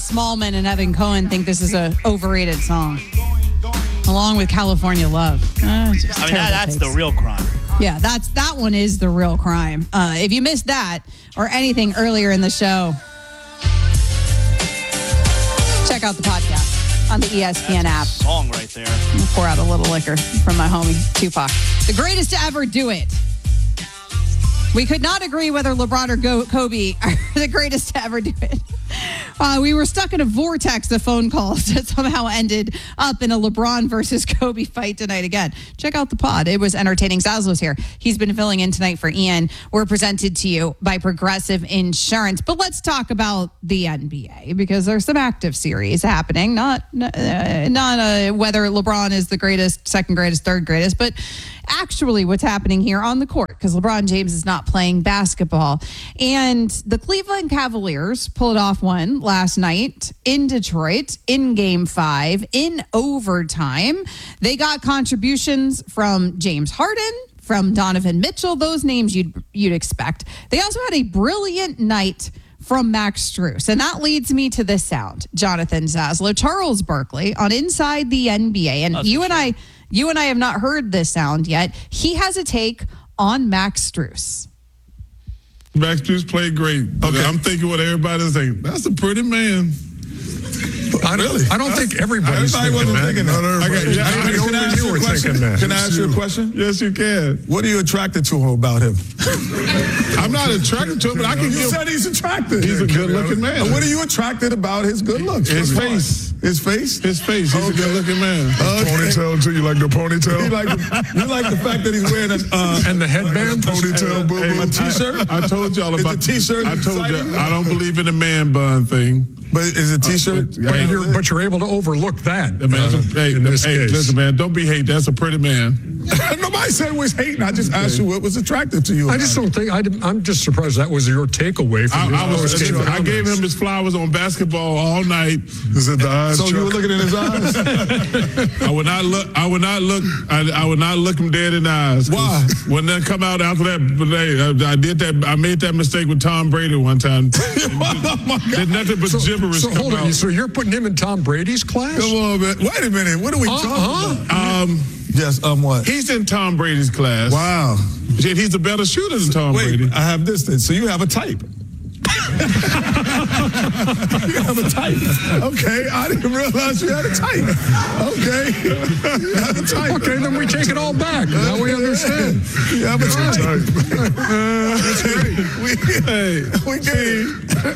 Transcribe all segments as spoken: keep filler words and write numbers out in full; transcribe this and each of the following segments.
Smallman and Evan Cohen think this is a overrated song, along with California Love. Uh, just I mean, that, that's takes. the real crime. Yeah, that's that one is the real crime. Uh, if you missed that or anything earlier in the show, check out the podcast on the E S P N app. Song right there. I'm gonna pour out a little liquor from my homie Tupac. The greatest to ever do it. We could not agree whether LeBron or Go- Kobe are the greatest to ever do it. Uh, we were stuck in a vortex of phone calls that somehow ended up in a LeBron versus Kobe fight tonight again. Check out the pod. It was entertaining. Zaslo's here. He's been filling in tonight for Ian. We're presented to you by Progressive Insurance. But let's talk about the N B A because there's some active series happening. Not, uh, not uh, whether LeBron is the greatest, second greatest, third greatest, but actually what's happening here on the court because LeBron James is not playing basketball. And the Cleveland Cavaliers pulled off one last night in Detroit in game five in overtime. They got contributions from James Harden, from Donovan Mitchell, those names you'd you'd expect. They also had a brilliant night from Max Strus. And that leads me to this sound. Jonathan Zaslow, Charles Barkley on Inside the N B A. And That's you and I you and I have not heard this sound yet. He has a take on Max Strus. Max Strus played great. Okay, I'm thinking what everybody's thinking. That's a pretty man. I don't, really? I don't think everybody's Everybody thinking that. Thinking that. No, okay, yeah, I, can, I ask you a question? Can I ask you a question? Yes, you can. What are you attracted to about him? I'm not attracted to him, but I can. You give, said he's attracted. He's a good-looking man. And what are you attracted about his good looks? His face. His face? His face. He's okay. a good-looking man. Okay. Ponytail too. You like the ponytail? You like the, you like the fact that he's wearing a uh, and the headband, ponytail, boo boo, a t-shirt. I, I told y'all about the t-shirt. I told you I don't believe in the man bun thing. But is it a t-shirt? Uh, but, you're, but you're able to overlook that. The man, uh, hey, in this hey case. listen, man, don't be hate. That's a pretty man. Nobody said it was hating. I just asked you what was attractive to you. I just don't think. I, I'm just surprised that was your takeaway from I, I, was, listen, I gave him his flowers on basketball all night. Is it the eyes? So Chuck? You were looking in his eyes. I would not look. I would not look. I, I would not look him dead in the eyes. Why? When that come out after that, but hey, I, I did that. I made that mistake with Tom Brady one time. Oh my God. Did nothing but so, gibberish so come hold on. out. So you're putting him in Tom Brady's class? Come on, man. Wait a minute. What are we uh, talking about? Um, yes. Um. What? He's in Tom Brady's class. Wow. He's a better shooter than Tom Wait, Brady. I have this then. So you have a type. You have a type. Okay, I didn't realize you had a type. Okay, you have a type. Okay, then we take it all back. Now we understand. You have a type. we, hey, we did.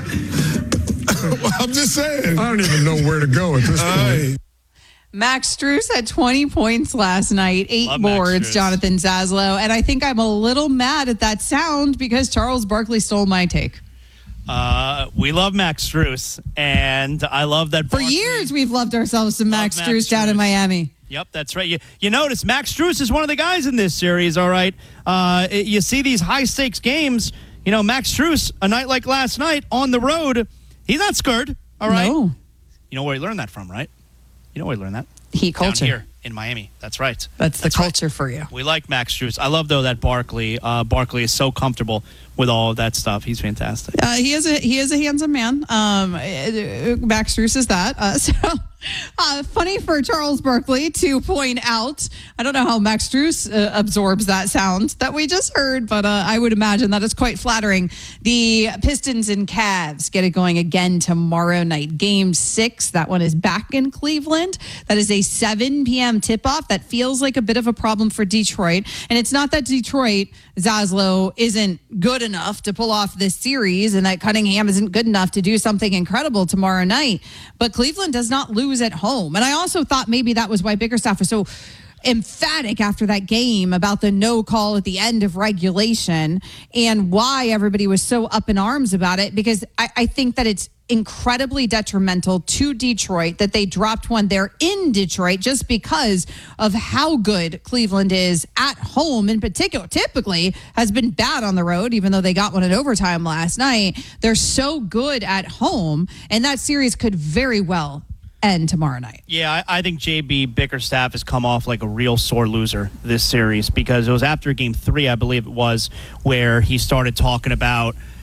Well, I'm just saying. I don't even know where to go at this point. Right. Max Strus had twenty points last night, eight Love boards, Jonathan Zaslow. And I think I'm a little mad at that sound because Charles Barkley stole my take. Uh, we love Max Strus, and I love that. For Barkley, years, we've loved ourselves some Max, Max Strus down Strus. in Miami. Yep, that's right. You you notice Max Strus is one of the guys in this series, all right? Uh, it, you see these high-stakes games. You know, Max Strus, a night like last night, on the road, he's not scared, all right? No. You know where he learned that from, right? You know where he learned that? Heat culture. Down here in Miami. That's right. That's the That's culture right. for you. We like Max Strus. I love, though, that Barkley. Uh, Barkley is so comfortable with all of that stuff. He's fantastic. Uh, he is a he is a handsome man. Um, Max Strus is that. Uh, so uh, funny for Charles Barkley to point out. I don't know how Max Strus uh, absorbs that sound that we just heard, but uh, I would imagine that is quite flattering. The Pistons and Cavs get it going again tomorrow night. Game six. That one is back in Cleveland. That is a seven p.m. tip-off. That feels like a bit of a problem for Detroit. And it's not that Detroit, Zaslow, isn't good enough to pull off this series and that Cunningham isn't good enough to do something incredible tomorrow night. But Cleveland does not lose at home. And I also thought maybe that was why Bickerstaff was so emphatic after that game about the no call at the end of regulation and why everybody was so up in arms about it, because I, I think that it's incredibly detrimental to Detroit that they dropped one there in Detroit just because of how good Cleveland is at home in particular. Typically has been bad on the road, even though they got one in overtime last night. They're so good at home, and that series could very well end tomorrow night. Yeah, I, I think J B Bickerstaff has come off like a real sore loser this series, because it was after game three, I believe it was, where he started talking about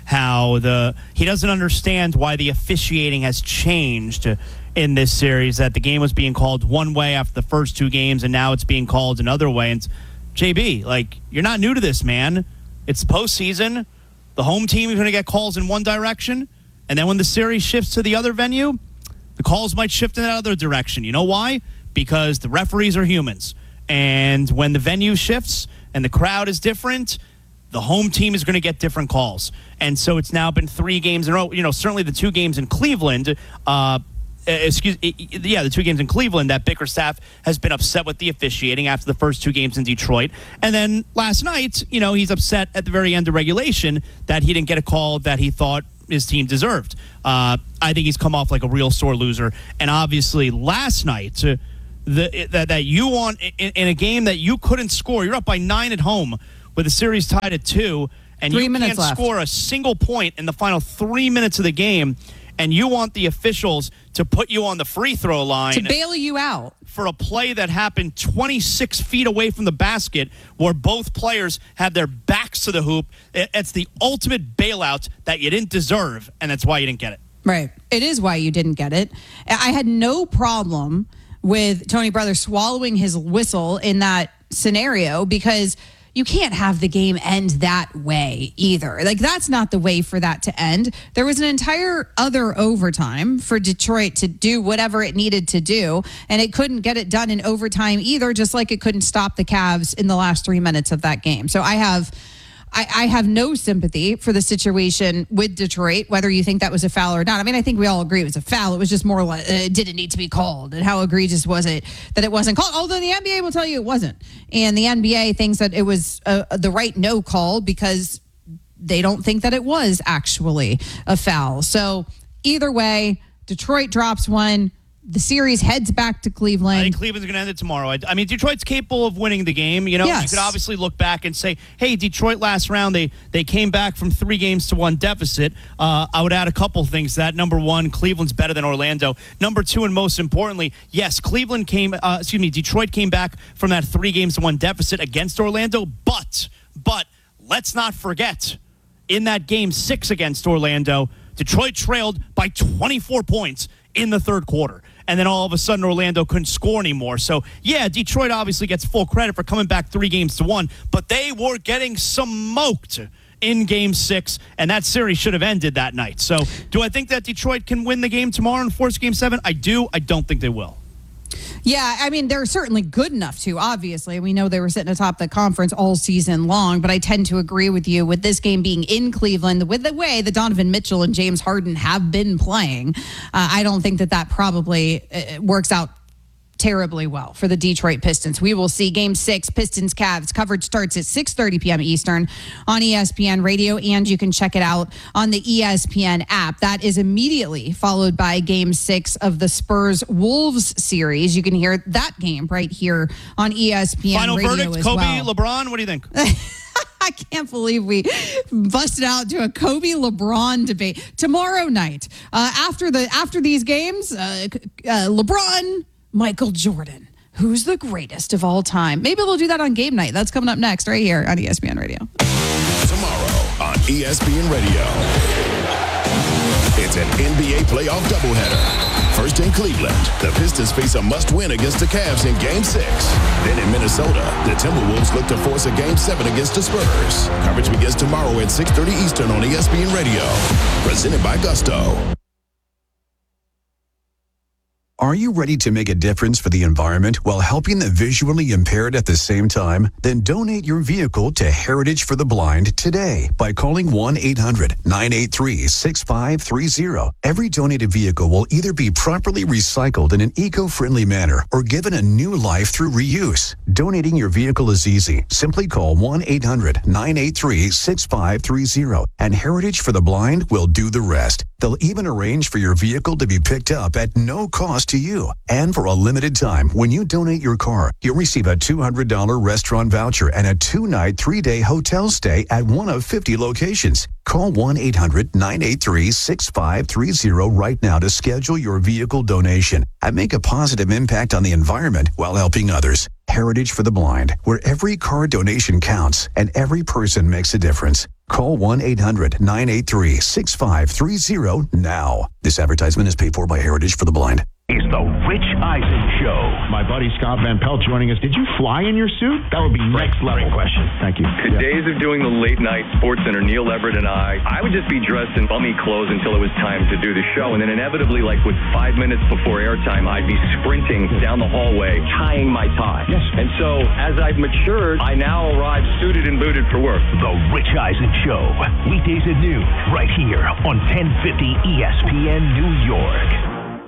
how the he doesn't understand why the officiating has changed in this series, that the game was being called one way after the first two games, and now it's being called another way. And J B, like, you're not new to this, man. It's postseason. The home team is going to get calls in one direction, and then when the series shifts to the other venue, the calls might shift in that other direction. You know why? Because the referees are humans. And when the venue shifts and the crowd is different, the home team is going to get different calls. And so it's now been three games in a row. You know, certainly the two games in Cleveland, uh, excuse yeah, the two games in Cleveland, that Bickerstaff has been upset with the officiating after the first two games in Detroit. And then last night, you know, he's upset at the very end of regulation that he didn't get a call that he thought his team deserved. Uh, I think he's come off like a real sore loser. And obviously last night, uh, the, that, that you won in, in a game that you couldn't score, you're up by nine at home with the series tied at two, and Three you minutes can't left. score a single point in the final three minutes of the game, and you want the officials to put you on the free throw line To bail you out. for a play that happened twenty-six feet away from the basket where both players have their backs to the hoop. It- It's the ultimate bailout that you didn't deserve, and that's why you didn't get it. Right. It is why you didn't get it. I had no problem with Tony Brother swallowing his whistle in that scenario, because you can't have the game end that way either. Like, that's not the way for that to end. There was an entire other overtime for Detroit to do whatever it needed to do, and it couldn't get it done in overtime either, just like it couldn't stop the Cavs in the last three minutes of that game. So I have I, I have no sympathy for the situation with Detroit, whether you think that was a foul or not. I mean, I think we all agree it was a foul. It was just more like, uh, it didn't need to be called. And how egregious was it that it wasn't called? Although the N B A will tell you it wasn't. And the N B A thinks that it was uh, the right no call because they don't think that it was actually a foul. So either way, Detroit drops one. The series heads back to Cleveland. I think Cleveland's going to end it tomorrow. I, I mean, Detroit's capable of winning the game. You know, Yes. you could obviously look back and say, hey, Detroit last round, they they came back from three games to one deficit. Uh, I would add a couple things to that. Number one, Cleveland's better than Orlando. Number two, and most importantly, yes, Cleveland came, uh, excuse me, Detroit came back from that three games to one deficit against Orlando. But, but let's not forget, in that game six against Orlando, Detroit trailed by twenty-four points in the third quarter. And then all of a sudden, Orlando couldn't score anymore. So, yeah, Detroit obviously gets full credit for coming back three games to one, but they were getting smoked in game six, and that series should have ended that night. So, do I think that Detroit can win the game tomorrow and force game seven? I do. I don't think they will. Yeah, I mean, they're certainly good enough to, obviously. We know they were sitting atop the conference all season long, but I tend to agree with you with this game being in Cleveland, with the way that Donovan Mitchell and James Harden have been playing. Uh, I don't think that that probably uh, works out terribly well for the Detroit Pistons. We will see game six, Pistons Cavs. Coverage starts at six thirty p.m. Eastern on E S P N Radio, and you can check it out on the E S P N app. That is immediately followed by game six of the Spurs Wolves series. You can hear that game right here on E S P N Final Radio verdict, as Kobe, well. LeBron, what do you think? I can't believe we busted out to a Kobe LeBron debate tomorrow night. Uh, after the after these games, uh, uh, LeBron, Michael Jordan, who's the greatest of all time? Maybe they'll do that on game night. That's coming up next right here on E S P N Radio. Tomorrow on E S P N Radio, it's an N B A playoff doubleheader. First in Cleveland, the Pistons face a must-win against the Cavs in Game six. Then in Minnesota, the Timberwolves look to force a Game seven against the Spurs. Coverage begins tomorrow at six thirty Eastern on E S P N Radio. Presented by Gusto. Are you ready to make a difference for the environment while helping the visually impaired at the same time? Then donate your vehicle to Heritage for the Blind today by calling one eight hundred nine eight three six five three zero. Every donated vehicle will either be properly recycled in an eco-friendly manner or given a new life through reuse. Donating your vehicle is easy. Simply call one eight hundred nine eight three six five three zero and Heritage for the Blind will do the rest. They'll even arrange for your vehicle to be picked up at no cost to you. And for a limited time, when you donate your car, you'll receive a two hundred dollars restaurant voucher and a two-night, three-day hotel stay at one of fifty locations. Call one eight hundred nine eight three six five three zero right now to schedule your vehicle donation and make a positive impact on the environment while helping others. Heritage for the Blind, where every car donation counts and every person makes a difference. Call one eight hundred nine eight three six five three zero now. This advertisement is paid for by Heritage for the Blind. It's the Rich Eisen Show. My buddy Scott Van Pelt joining us. Did you fly in your suit? That would be next level. Great question. Thank you. The yeah. days of doing the late night Sports Center, Neil Everett and I, I would just be dressed in bummy clothes until it was time to do the show. And then inevitably, like with five minutes before airtime, I'd be sprinting down the hallway, tying my tie. Yes. And so as I've matured, I now arrive suited and booted for work. The Rich Eisen Show. Weekdays at noon, right here on ten fifty E S P N New York.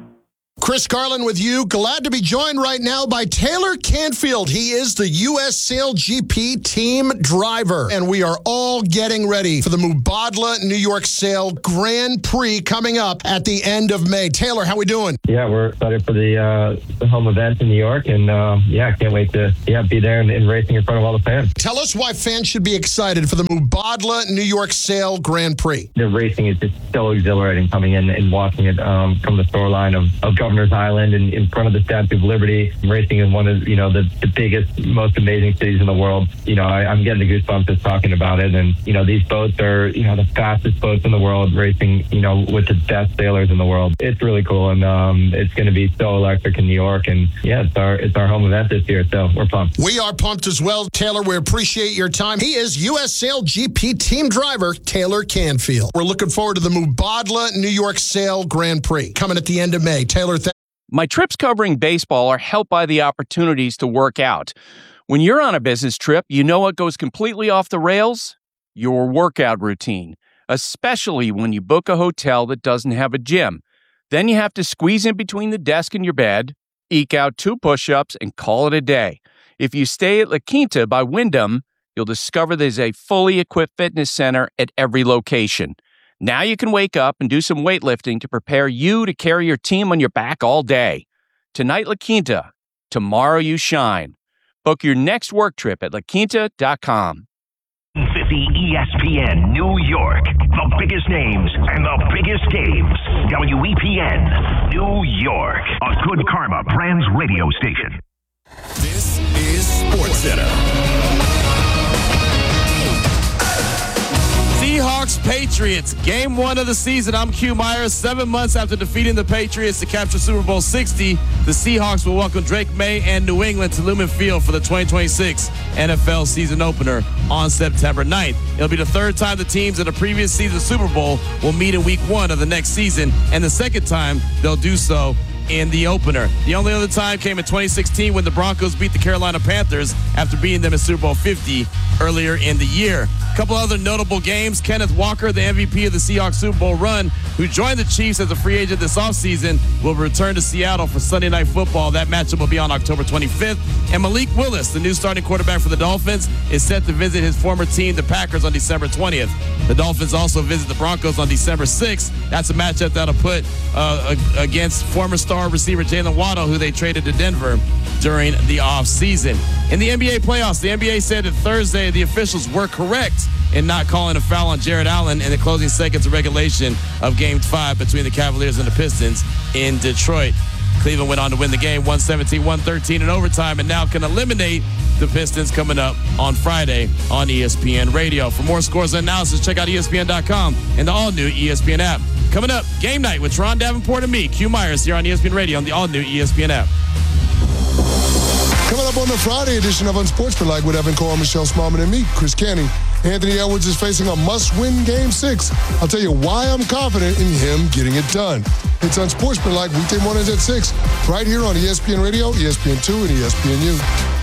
Chris Carlin with you. Glad to be joined right now by Taylor Canfield. He is the U S Sail G P team driver, and we are all getting ready for the Mubadala New York Sail Grand Prix coming up at the end of May. Taylor, how we doing? Yeah, we're excited for the, uh, the home event in New York, and uh, yeah, can't wait to yeah be there and, and racing in front of all the fans. Tell us why fans should be excited for the Mubadala New York Sail Grand Prix. The racing is just so exhilarating coming in and watching it um, from the shoreline of, of Governor's Island and in front of the Statue of Liberty, racing in one of, you know, the, the biggest, most amazing cities in the world. You know, I, I'm getting the goosebumps just talking about it. And, you know, these boats are, you know, the fastest boats in the world, racing, you know, with the best sailors in the world. It's really cool. And um, it's going to be so electric in New York. And yeah, it's our, it's our home event this year. So we're pumped. We are pumped as well. Taylor, we appreciate your time. He is U S Sail G P team driver, Taylor Canfield. We're looking forward to the Mubadala New York Sail Grand Prix coming at the end of May. Taylor, thank My trips covering baseball are helped by the opportunities to work out. When you're on a business trip, you know what goes completely off the rails? Your workout routine, especially when you book a hotel that doesn't have a gym. Then you have to squeeze in between the desk and your bed, eke out two push-ups, and call it a day. If you stay at La Quinta by Wyndham, you'll discover there's a fully equipped fitness center at every location. Now you can wake up and do some weightlifting to prepare you to carry your team on your back all day. Tonight, La Quinta. Tomorrow, you shine. Book your next work trip at la quinta dot com. fifty E S P N New York. The biggest names and the biggest games. W E P N New York. A Good Karma Brands radio station. This is SportsCenter. Seahawks Patriots, game one of the season. I'm Q Myers. Seven months after defeating the Patriots to capture Super Bowl sixty, the Seahawks will welcome Drake May and New England to Lumen Field for the twenty twenty-six N F L season opener on September ninth. It'll be the third time the teams in the previous season's Super Bowl will meet in week one of the next season, and the second time they'll do so in the opener. The only other time came in twenty sixteen when the Broncos beat the Carolina Panthers after beating them in Super Bowl fifty earlier in the year. A couple other notable games. Kenneth Walker, the M V P of the Seahawks Super Bowl run, who joined the Chiefs as a free agent this offseason, will return to Seattle for Sunday Night Football. That matchup will be on October twenty-fifth. And Malik Willis, the new starting quarterback for the Dolphins, is set to visit his former team, the Packers, on December twentieth. The Dolphins also visit the Broncos on December sixth. That's a matchup that'll put uh, against former star receiver Jalen Waddle, who they traded to Denver during the offseason. In the N B A playoffs, the N B A said that Thursday the officials were correct in not calling a foul on Jared Allen in the closing seconds of regulation of Game five between the Cavaliers and the Pistons in Detroit. Cleveland went on to win the game one seventeen one thirteen in overtime and now can eliminate the Pistons coming up on Friday on E S P N Radio. For more scores and analysis, check out E S P N dot com and the all-new E S P N app. Coming up, game night with Teron Davenport and me, Q Myers, here on E S P N Radio on the all-new E S P N app. Coming up on the Friday edition of Unsportsmanlike with Evan Cole, Michelle Smallman, and me, Chris Canny. Anthony Edwards is facing a must-win Game six. I'll tell you why I'm confident in him getting it done. It's Unsportsmanlike weekday mornings at six, right here on E S P N Radio, E S P N two, and E S P N U.